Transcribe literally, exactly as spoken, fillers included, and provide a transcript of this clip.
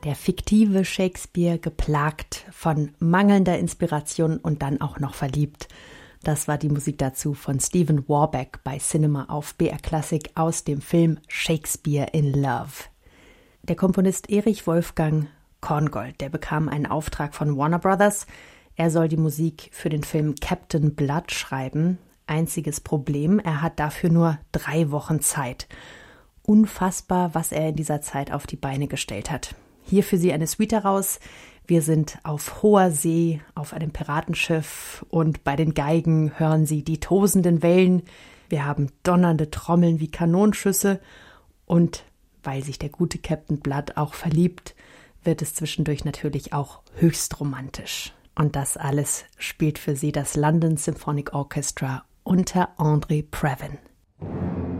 Der fiktive Shakespeare, geplagt von mangelnder Inspiration und dann auch noch verliebt. Das war die Musik dazu von Stephen Warbeck bei Cinema auf B R Classic aus dem Film Shakespeare in Love. Der Komponist Erich Wolfgang Korngold, der bekam einen Auftrag von Warner Brothers. Er soll die Musik für den Film Captain Blood schreiben. Einziges Problem, er hat dafür nur drei Wochen Zeit. Unfassbar, was er in dieser Zeit auf die Beine gestellt hat. Hier für Sie eine Suite heraus. Wir sind auf hoher See, auf einem Piratenschiff und bei den Geigen hören Sie die tosenden Wellen. Wir haben donnernde Trommeln wie Kanonenschüsse und weil sich der gute Captain Blood auch verliebt, wird es zwischendurch natürlich auch höchst romantisch. Und das alles spielt für Sie das London Symphonic Orchestra unter André Previn.